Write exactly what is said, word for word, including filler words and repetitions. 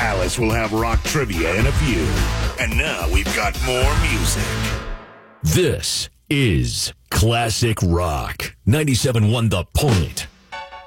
Alice will have rock trivia in a few. And now we've got more music. This is Classic Rock. ninety-seven point one The Point.